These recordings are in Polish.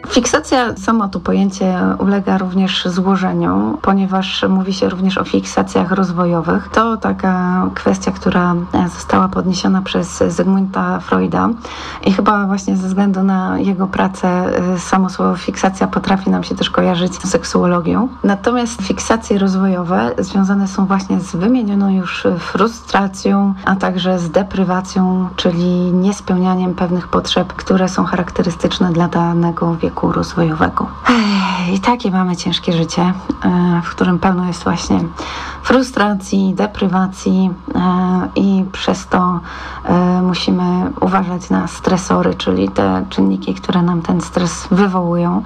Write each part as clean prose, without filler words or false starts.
Fiksacja, samo to pojęcie ulega również złożeniu, ponieważ mówi się również o fiksacjach rozwojowych. To taka kwestia, która została podniesiona przez Zygmunta Freuda i chyba właśnie ze względu na jego pracę samo słowo fiksacja potrafi nam się też kojarzyć z seksuologią. Natomiast fiksacje rozwojowe związane są właśnie z wymienioną już frustracją, a także z deprywacją, czyli niespełnianiem pewnych potrzeb, które są charakterystyczne dla danego wieku rozwojowego. I takie mamy ciężkie życie, w którym pełno jest właśnie frustracji, deprywacji i przez to musimy uważać na stresory, czyli te czynniki, które nam ten stres wywołują.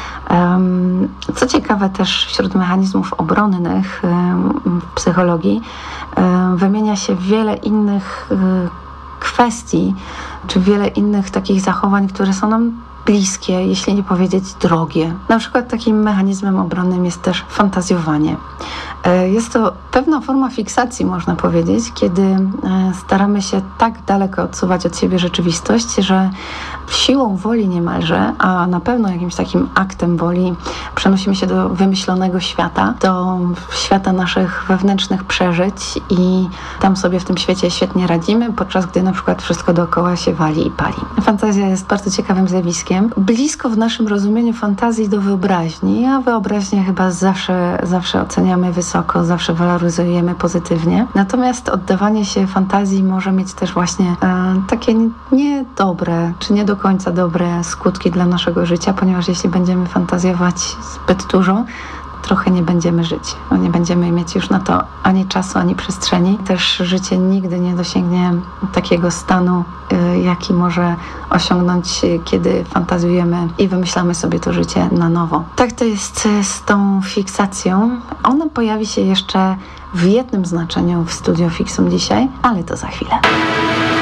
Co ciekawe, też wśród mechanizmów obronnych w psychologii wymienia się wiele innych kwestii, czy wiele innych takich zachowań, które są nam bliskie, jeśli nie powiedzieć drogie. Na przykład takim mechanizmem obronnym jest też fantazjowanie. Jest to pewna forma fiksacji, można powiedzieć, kiedy staramy się tak daleko odsuwać od siebie rzeczywistość, że siłą woli niemalże, a na pewno jakimś takim aktem woli przenosimy się do wymyślonego świata, do świata naszych wewnętrznych przeżyć i tam sobie w tym świecie świetnie radzimy, podczas gdy na przykład wszystko dookoła się wali i pali. Fantazja jest bardzo ciekawym zjawiskiem. Blisko w naszym rozumieniu fantazji do wyobraźni, a wyobraźnię chyba zawsze oceniamy wysoko, zawsze waloryzujemy pozytywnie. Natomiast oddawanie się fantazji może mieć też właśnie takie niedobre, czy nie do końca dobre skutki dla naszego życia, ponieważ jeśli będziemy fantazjować zbyt dużo, trochę nie będziemy żyć. Nie będziemy mieć już na to ani czasu, ani przestrzeni. Też życie nigdy nie dosięgnie takiego stanu, jaki może osiągnąć, kiedy fantazjujemy i wymyślamy sobie to życie na nowo. Tak to jest z tą fiksacją. Ona pojawi się jeszcze w jednym znaczeniu w Studio Fixum dzisiaj, ale to za chwilę.